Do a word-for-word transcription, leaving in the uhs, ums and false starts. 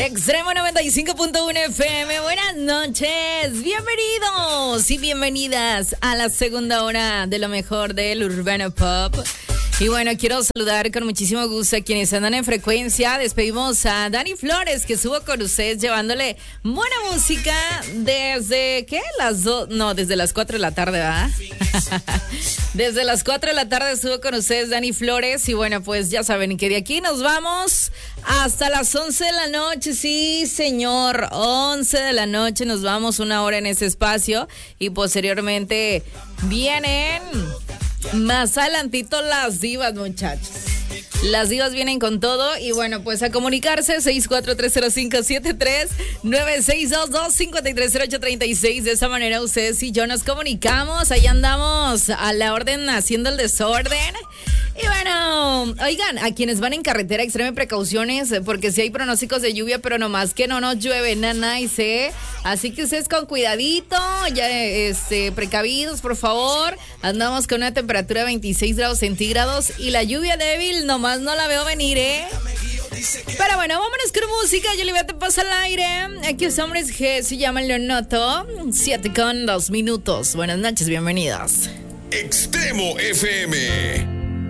Extremo noventa y cinco punto uno F M, buenas noches, bienvenidos y bienvenidas a la segunda hora de lo mejor del Urbano Pop. Y bueno, quiero saludar con muchísimo gusto a quienes andan en frecuencia. Despedimos a Dani Flores, que estuvo con ustedes llevándole buena música desde, ¿qué? Las dos, no, desde las cuatro de la tarde, ¿verdad? Desde las cuatro de la tarde estuvo con ustedes Dani Flores. Y bueno, pues ya saben que de aquí nos vamos hasta las once de la noche. Sí, señor, once de la noche nos vamos, una hora en ese espacio. Y posteriormente vienen más adelantito las divas, muchachos. Las divas vienen con todo. Y bueno, pues a comunicarse seis cuatro tres cero cinco siete tres nueve seis dos dos cinco tres cero ocho tres seis. De esa manera ustedes y yo nos comunicamos. Ahí andamos a la orden haciendo el desorden. Y bueno, oigan, a quienes van en carretera, extremen precauciones, porque sí hay pronósticos de lluvia, pero nomás que no nos llueve, nada, y sé. Así que ustedes con cuidadito, ya este, precavidos, por favor. Andamos con una temperatura de veintiséis grados centígrados y la lluvia débil nomás no la veo venir, ¿eh? Pero bueno, vámonos con música. Yo le voy a te paso al aire. Aquí los hombres G se llaman Leonoto. Siete con dos minutos. Buenas noches, bienvenidos. Extremo F M.